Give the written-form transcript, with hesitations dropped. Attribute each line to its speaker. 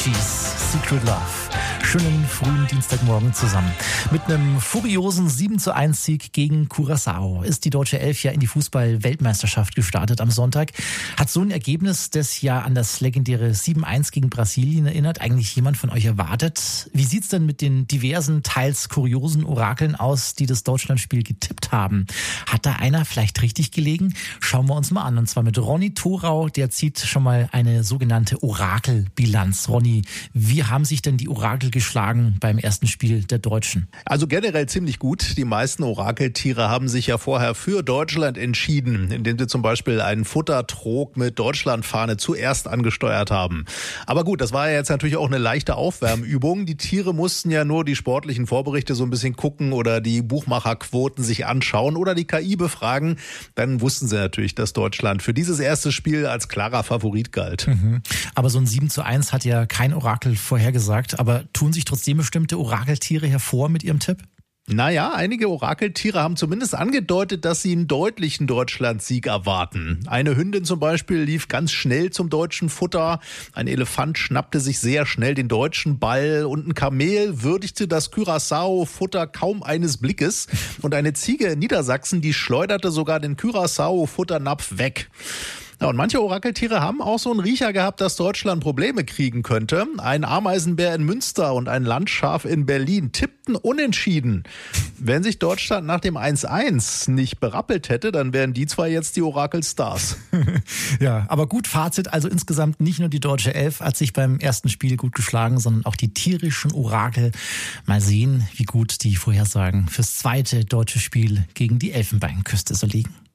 Speaker 1: Fugees, Secret Love. Schönen frühen Dienstagmorgen zusammen. Mit einem furiosen 7:1 Sieg gegen Curaçao ist die deutsche Elf ja in die Fußball-Weltmeisterschaft gestartet am Sonntag. Hat so ein Ergebnis, das ja an das legendäre 7:1 gegen Brasilien erinnert, eigentlich jemand von euch erwartet? Wie sieht's denn mit den diversen, teils kuriosen Orakeln aus, die das Deutschlandspiel getippt haben? Hat da einer vielleicht richtig gelegen? Schauen wir uns mal an. Und zwar mit Ronny Thorau, der zieht schon mal eine sogenannte Orakelbilanz. Ronny, wie haben sich denn die Orakel geschlagen beim ersten Spiel der Deutschen?
Speaker 2: Also generell ziemlich gut. Die meisten Orakeltiere haben sich ja vorher für Deutschland entschieden, indem sie zum Beispiel einen Futtertrog mit Deutschlandfahne zuerst angesteuert haben. Aber gut, das war ja jetzt natürlich auch eine leichte Aufwärmübung. Die Tiere mussten ja nur die sportlichen Vorberichte so ein bisschen gucken oder die Buchmacherquoten sich anschauen oder die KI befragen. Dann wussten sie natürlich, dass Deutschland für dieses erste Spiel als klarer Favorit galt.
Speaker 1: Aber so ein 7:1 hat ja kein Orakel vorhergesagt. Aber tun sich trotzdem bestimmte Orakeltiere hervor mit ihrem Tipp?
Speaker 2: Naja, einige Orakeltiere haben zumindest angedeutet, dass sie einen deutlichen Deutschlandsieg erwarten. Eine Hündin zum Beispiel lief ganz schnell zum deutschen Futter. Ein Elefant schnappte sich sehr schnell den deutschen Ball und ein Kamel würdigte das Curaçao-Futter kaum eines Blickes. Und eine Ziege in Niedersachsen, die schleuderte sogar den Curaçao-Futternapf weg. Ja, und manche Orakeltiere haben auch so einen Riecher gehabt, dass Deutschland Probleme kriegen könnte. Ein Ameisenbär in Münster und ein Landschaf in Berlin tippten unentschieden. Wenn sich Deutschland nach dem 1:1 nicht berappelt hätte, dann wären die zwei jetzt die Orakelstars.
Speaker 1: Ja, aber gut, Fazit, also insgesamt nicht nur die deutsche Elf hat sich beim ersten Spiel gut geschlagen, sondern auch die tierischen Orakel. Mal sehen, wie gut die Vorhersagen fürs zweite deutsche Spiel gegen die Elfenbeinküste so liegen.